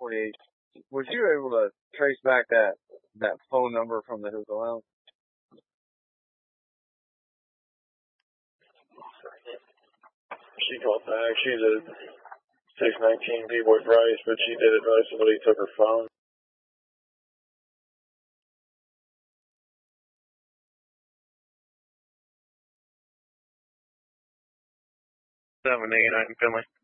48. Was you able to trace back that phone number from the hookah lounge? She called back. She's at 619 B-Boy Price, but she did advise somebody took her phone. 789 Finley.